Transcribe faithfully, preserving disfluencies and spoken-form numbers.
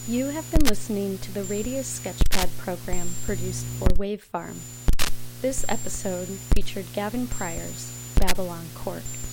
You have been listening to the Radio Sketchpad program produced for Wave Farm. This episode featured Gavin Pryor's Babylon Court.